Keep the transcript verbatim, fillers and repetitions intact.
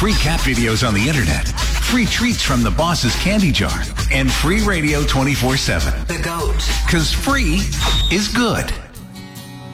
free cat videos on the internet, free treats from the boss's candy jar, and free radio twenty-four seven. The GOAT. Because free is good.